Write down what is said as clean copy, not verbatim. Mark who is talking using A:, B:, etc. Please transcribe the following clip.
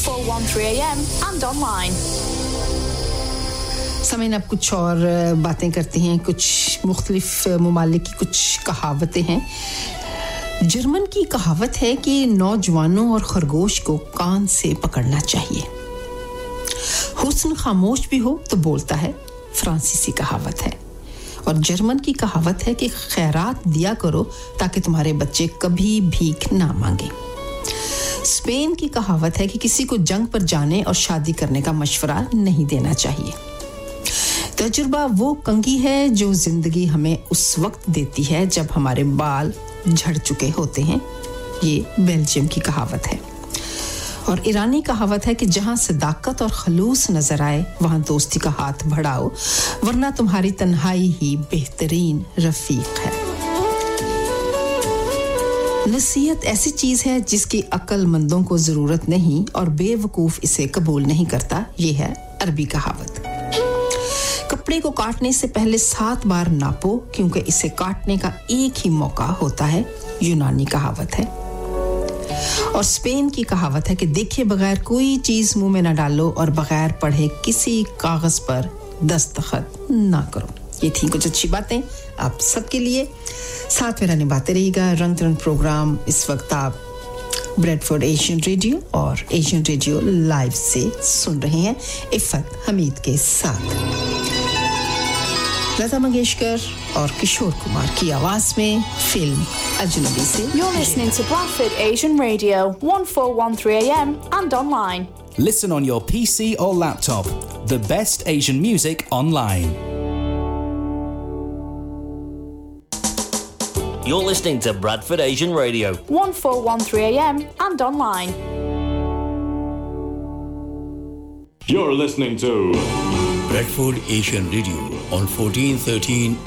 A: 1413 AM and online.
B: समय अब कुछ और बातें करते हैं कुछ मुख्तलिफ ममालिक की कुछ कहावतें हैं जर्मन की कहावत है कि नौजवानों और खरगोश को कान से पकड़ना चाहिए हुस्न खामोश भी हो तो बोलता है फ्रांसीसी कहावत है और जर्मन की कहावत है कि खैरात दिया करो ताकि तुम्हारे बच्चे कभी भीख ना मांगे स्पेन की कहावत है कि किसी को जंग पर जाने और शादी करने का मशवरा नहीं देना चाहिए तजुर्बा वो कंघी है जो जिंदगी हमें उस वक्त देती है जब हमारे बाल झड़ चुके होते हैं ये बेल्जियम की कहावत है और ईरानी कहावत है कि जहां सदाकत और खलूस नजर आए वहां दोस्ती का हाथ बढ़ाओ वरना तुम्हारी तन्हाई ही बेहतरीन रफीक है नसीहत ऐसी चीज है जिसकी अक्लमंदों को जरूरत नहीं और बेवकूफ इसे कबूल नहीं करता ये है अरबी कहावत कपड़े को काटने से पहले 7 बार नापो क्योंकि इसे काटने का एक ही मौका होता है यूनानी कहावत है और स्पेन की कहावत है कि देखे बगैर कोई चीज मुंह में ना डालो और बगैर पढ़े किसी कागज पर दस्तखत ना करो ये थी कुछ अच्छी बातें आप सबके लिए साथ मेरा निभाते रहिएगा रंग तरंग प्रोग्राम इस वक्त आप ब्रेडफोर्ड एशियन रेडियो और एशियन रेडियो लाइव से सुन रहे हैं इफ़त हमीद के साथ लता मंगेशकर और किशोर कुमार की आवाज में फिल्म अजनबी से
A: You're listening to Bradford Asian Radio 1413 AM and online.
C: Listen on your PC or laptop. The best Asian music online.
D: You're listening to Bradford Asian Radio
A: 1413 AM and online.
E: You're listening to
F: Bradford Asian Radio on 1413